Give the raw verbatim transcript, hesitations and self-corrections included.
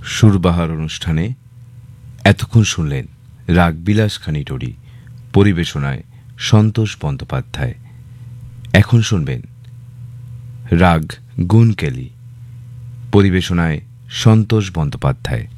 সুরবাহার অনুষ্ঠানে এতক্ষণ শুনলেন রাগ বিলাস খানিটরি, পরিবেশনায় সন্তোষ বন্দ্যোপাধ্যায়। এখন শুনবেন রাগ গুনকেলি, পরিবেশনায় সন্তোষ বন্দ্যোপাধ্যায়।